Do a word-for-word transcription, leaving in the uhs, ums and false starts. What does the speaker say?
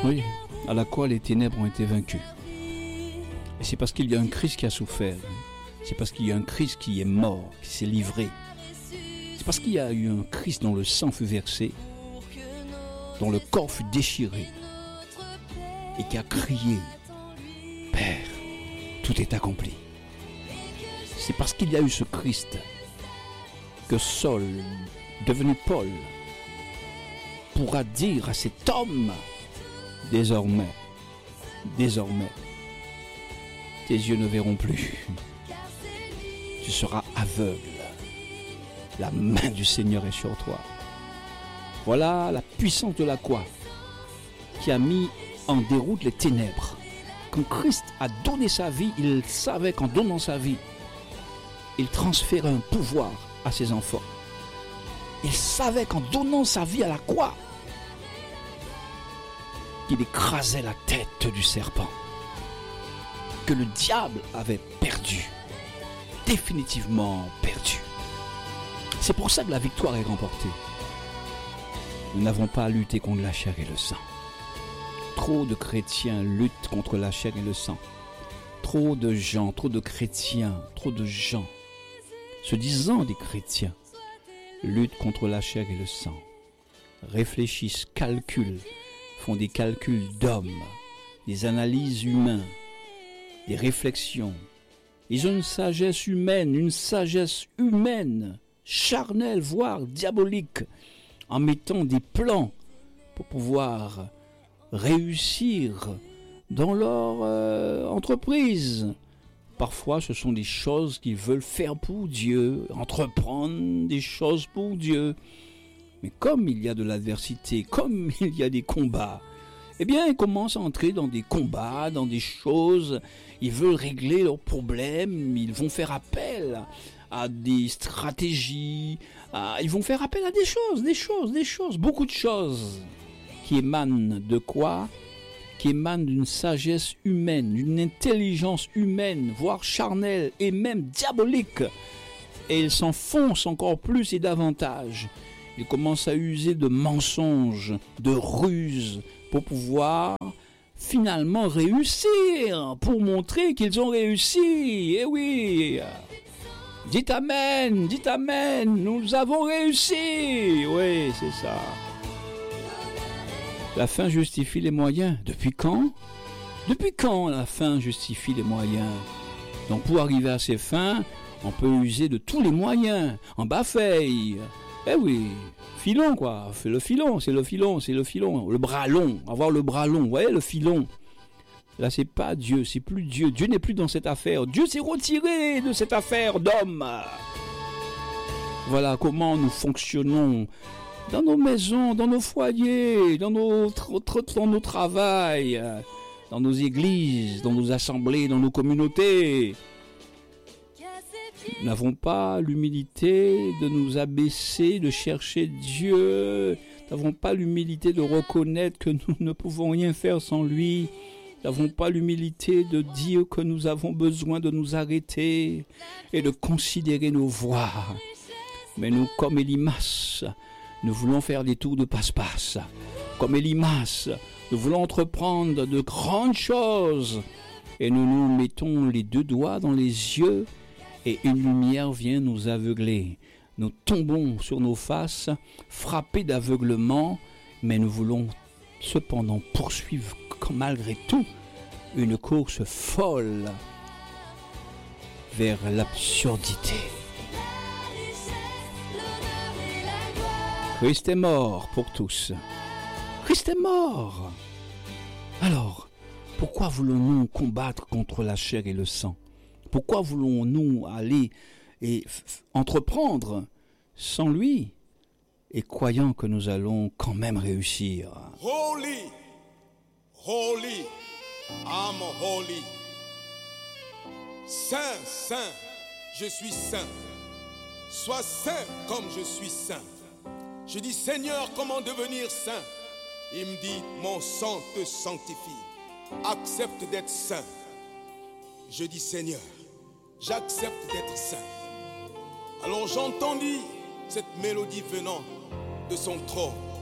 Oui, à la croix, les ténèbres ont été vaincues. Et c'est parce qu'il y a un Christ qui a souffert. C'est parce qu'il y a un Christ qui est mort, qui s'est livré. C'est parce qu'il y a eu un Christ dont le sang fut versé, dont le corps fut déchiré, et qui a crié « Père, tout est accompli ». C'est parce qu'il y a eu ce Christ que Saul, devenu Paul, pourra dire à cet homme « Désormais, désormais, tes yeux ne verront plus. Tu seras aveugle. La main du Seigneur est sur toi. » Voilà la puissance de la croix qui a mis en déroute les ténèbres. Quand Christ a donné sa vie, il savait qu'en donnant sa vie, il transférait un pouvoir à ses enfants. Il savait qu'en donnant sa vie à la croix, qu'il écrasait la tête du serpent, que le diable avait perdu, définitivement perdu. C'est pour ça que la victoire est remportée. Nous n'avons pas à lutter contre la chair et le sang. Trop de chrétiens luttent contre la chair et le sang. Trop de gens, trop de chrétiens, trop de gens, se disant des chrétiens, luttent contre la chair et le sang. Réfléchissent, calculent, font des calculs d'hommes, des analyses humaines, des réflexions. Ils ont une sagesse humaine, une sagesse humaine, charnelle, voire diabolique, en mettant des plans pour pouvoir réussir dans leur euh, entreprise. Parfois, ce sont des choses qu'ils veulent faire pour Dieu, entreprendre des choses pour Dieu. Mais comme il y a de l'adversité, comme il y a des combats, eh bien, ils commencent à entrer dans des combats, dans des choses. Ils veulent régler leurs problèmes, ils vont faire appel à des stratégies, à... ils vont faire appel à des choses, des choses, des choses, beaucoup de choses qui émanent de quoi ? Qui émanent d'une sagesse humaine, d'une intelligence humaine, voire charnelle et même diabolique. Et ils s'enfoncent encore plus et davantage. Ils commencent à user de mensonges, de ruses, pour pouvoir finalement réussir, pour montrer qu'ils ont réussi. Eh oui, dites amen, dites amen, nous avons réussi. Oui, c'est ça. La fin justifie les moyens. Depuis quand ? Depuis quand la fin justifie les moyens ? Donc pour arriver à ces fins, on peut user de tous les moyens. En bas-faille. Eh oui, filon quoi. C'est le filon, c'est le filon, c'est le filon. Le bras long, avoir le bras long. Vous voyez le filon. Là c'est pas Dieu, c'est plus Dieu. Dieu n'est plus dans cette affaire. Dieu s'est retiré de cette affaire d'homme. Voilà comment nous fonctionnons. Dans nos maisons, dans nos foyers, dans nos, dans nos travails, dans nos églises, dans nos assemblées, dans nos communautés. Nous n'avons pas l'humilité de nous abaisser, de chercher Dieu. Nous n'avons pas l'humilité de reconnaître que nous ne pouvons rien faire sans lui. Nous n'avons pas l'humilité de dire que nous avons besoin de nous arrêter et de considérer nos voies. Mais nous, comme Elimas, nous voulons faire des tours de passe-passe. Comme Elimas, nous voulons entreprendre de grandes choses. Et nous nous mettons les deux doigts dans les yeux et une lumière vient nous aveugler. Nous tombons sur nos faces, frappés d'aveuglement, mais nous voulons cependant poursuivre malgré tout une course folle vers l'absurdité. Christ est mort pour tous. Christ est mort. Alors, pourquoi voulons-nous combattre contre la chair et le sang ? Pourquoi voulons-nous aller et f- entreprendre sans lui et croyant que nous allons quand même réussir ? Holy, holy, I'm holy. Saint, saint, je suis saint. Sois saint comme je suis saint. Je dis, Seigneur, comment devenir saint ? Il me dit, mon sang te sanctifie. Accepte d'être saint. Je dis, Seigneur, j'accepte d'être saint. Alors j'entendis cette mélodie venant de son trône.